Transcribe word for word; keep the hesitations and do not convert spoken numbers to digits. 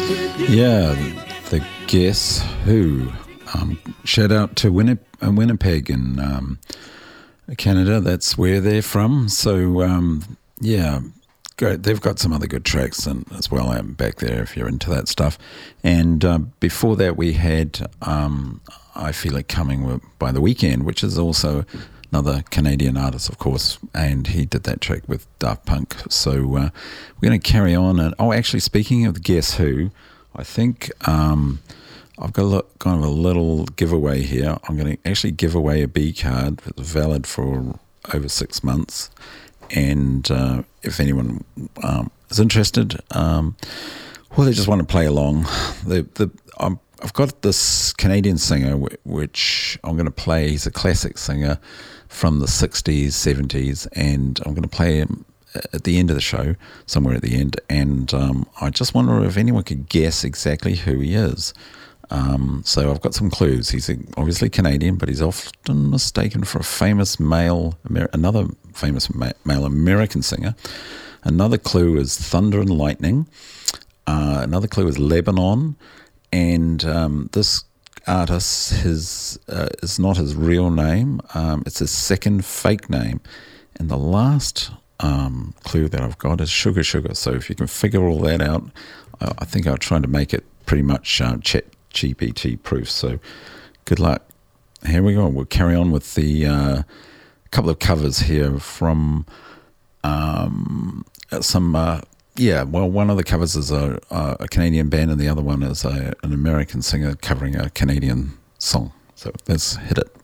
Yeah, the Guess Who. Um, shout out to Winnip- Winnipeg in um, Canada. That's where they're from. So, um, yeah, great. They've got some other good tracks and as well um, back there if you're into that stuff. And uh, before that, we had um, I Feel It Coming by The Weeknd, which is also another Canadian artist, of course, and he did that track with Daft Punk. So uh, we're going to carry on. And oh, actually, speaking of the Guess Who, I think um, I've got a lo- kind of a little giveaway here. I'm going to actually give away a B card that's valid for over six months. And uh, if anyone um, is interested, um, well, they just want to play along. The the I'm, I've got this Canadian singer w- which I'm going to play. He's a classic singer from the sixties, seventies, and I'm going to play him at the end of the show, somewhere at the end, and um, I just wonder if anyone could guess exactly who he is. Um, so I've got some clues. He's obviously Canadian, but he's often mistaken for a famous male, Amer- another famous ma- male American singer. Another clue is Thunder and Lightning. Uh, another clue is Lebanon, and um, this artist his uh, is not his real name. Um, it's his second fake name, and the last Um, clue that I've got is Sugar Sugar. So if you can figure all that out, I, I think I'll try to make it pretty much uh, chat G P T proof. So good luck. Here we go. We'll carry on with the uh, couple of covers here from um, some, uh, yeah, well, one of the covers is a, a Canadian band and the other one is a, an American singer covering a Canadian song. So let's hit it.